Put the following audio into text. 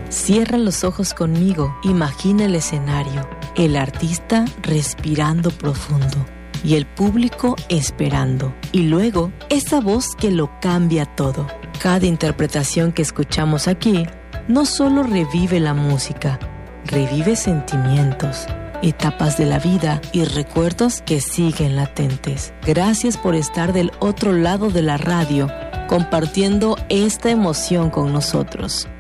Cierra los ojos conmigo, imagina el escenario, el artista respirando profundo y el público esperando. Y luego, esa voz que lo cambia todo. Cada interpretación que escuchamos aquí no solo revive la música, revive sentimientos, etapas de la vida y recuerdos que siguen latentes. Gracias por estar del otro lado de la radio, compartiendo esta emoción con nosotros.